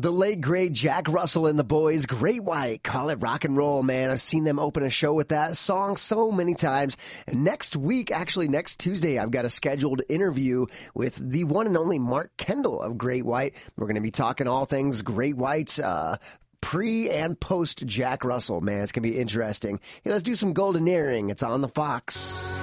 The late, great Jack Russell and the Boys, Great White, call it rock and roll, man. I've seen them open a show with that song so many times. And next week, actually next Tuesday, I've got a scheduled interview with the one and only Mark Kendall of Great White. We're going to be talking all things Great White, pre and post Jack Russell, man. It's going to be interesting. Hey, let's do some golden earring. It's on the Fox.